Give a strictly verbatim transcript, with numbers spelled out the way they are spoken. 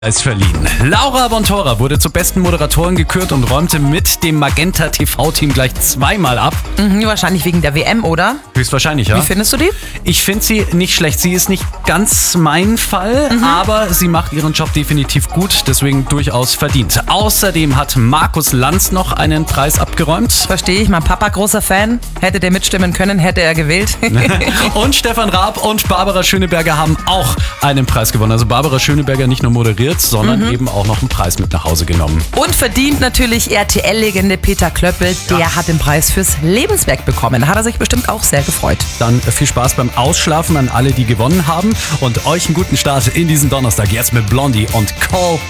Ist verliehen. Laura Bontora wurde zur besten Moderatorin gekürt und räumte mit dem Magenta T V-Team gleich zweimal ab. Mhm, wahrscheinlich wegen der W M, oder? Höchstwahrscheinlich, ja. Wie findest du die? Ich finde sie nicht schlecht. Sie ist nicht ganz mein Fall, mhm. aber sie macht ihren Job definitiv gut, deswegen durchaus verdient. Außerdem hat Markus Lanz noch einen Preis abgeräumt. Verstehe ich, mein Papa großer Fan. Hätte der mitstimmen können, hätte er gewählt. Und Stefan Raab und Barbara Schöneberger haben auch einen Preis gewonnen. Also Barbara Schöneberger nicht nur moderiert, sondern mhm. eben auch noch einen Preis mit nach Hause genommen. Und verdient natürlich R T L-Legende Peter Klöppel. Der ja. hat den Preis fürs Lebenswerk bekommen. Hat er sich bestimmt auch sehr gefreut. Dann viel Spaß beim Ausschlafen an alle, die gewonnen haben. Und euch einen guten Start in diesen Donnerstag. Jetzt mit Blondie und Call